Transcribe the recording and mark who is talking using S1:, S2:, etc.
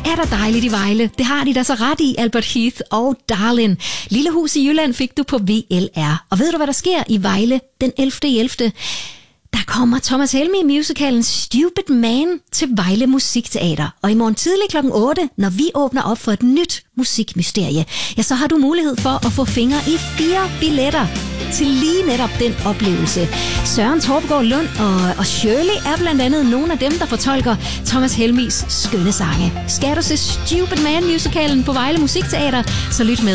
S1: er der dejligt i Vejle. Det har de da så ret i, Albert Heath og Darlin. Lille hus i Jylland fik du på VLR. Og ved du, hvad der sker i Vejle den 11.11.? Der kommer Thomas Helmig-musicalen Stupid Man til Vejle Musikteater. Og i morgen tidlig kl. 8, når vi åbner op for et nyt musikmysterie, ja, så har du mulighed for at få fingre i 4 billetter til lige netop den oplevelse. Søren Torpegaard Lund og Shirley er blandt andet nogle af dem, der fortolker Thomas Helmigs skønne sange. Skal du se Stupid Man-musicalen på Vejle Musikteater, så lyt med.